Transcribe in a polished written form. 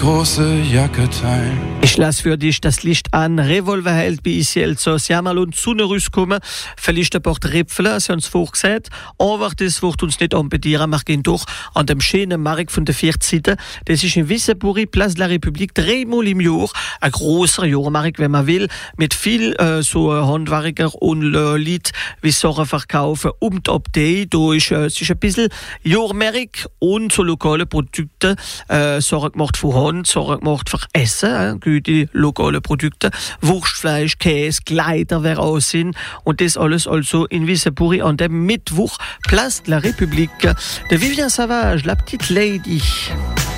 große Jacke teilen. Ich lasse für dich das Licht an. Revolver hält bei Isielzo. Sie haben mal und zu einer rauskommen. Vielleicht ein paar Tripfel, sie haben es vorgesehen. Aber das wird uns nicht ambedieren. Wir gehen durch an dem schönen Markt von der 4. Seite. Das ist in Wisseburi, Place de la République, dreimal im Jahr. Ein grosser Jahrmarkt, wenn man will. Mit viel so Handwerker und Leute, wie Sachen verkaufen. Die Abtei, da ist es ist ein bisschen Jahrmarkt und so lokale Produkte. Sachen gemacht von Hand. Sachen gemacht für Essen, gute lokale Produkte, Wurstfleisch, Käse, Kleider, wer auch sind. Und das alles also in Wisseburi an dem Mittwoch, Place de la République. De Vivian Savage, la petite Lady.